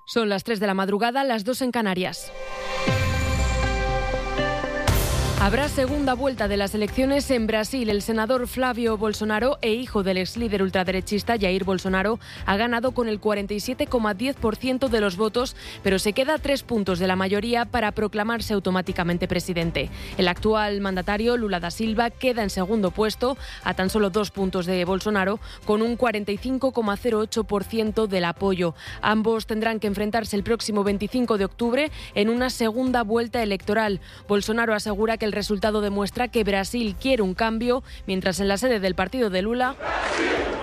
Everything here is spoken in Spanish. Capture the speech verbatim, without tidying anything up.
Son las tres de la madrugada, las dos en Canarias. Habrá segunda vuelta de las elecciones en Brasil. El senador Flávio Bolsonaro e hijo del ex líder ultraderechista Jair Bolsonaro ha ganado con el cuarenta y siete coma diez por ciento de los votos, pero se queda a tres puntos de la mayoría para proclamarse automáticamente presidente. El actual mandatario, Lula da Silva, queda en segundo puesto, a tan solo dos puntos de Bolsonaro, con un cuarenta y cinco coma cero ocho por ciento del apoyo. Ambos tendrán que enfrentarse el próximo veinticinco de octubre en una segunda vuelta electoral. Bolsonaro asegura que el resultado demuestra que Brasil quiere un cambio, mientras en la sede del partido de Lula